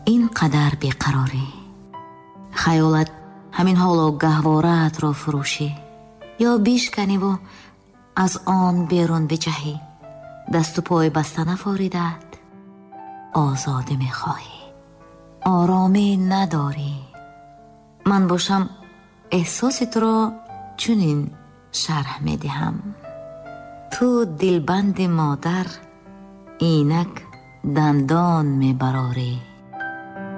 این قدر بیقراری؟ خیالت همین حالا گهوارت را فروشی یا بیشکنی و از آن بیرون بجهی؟ دست و پای بسته نفاریدت؟ آزاده میخواهی، آرامی نداری. من باشم احساست را چنین شرح میدهم. تو دلبند مادر اینک دندان میبراری.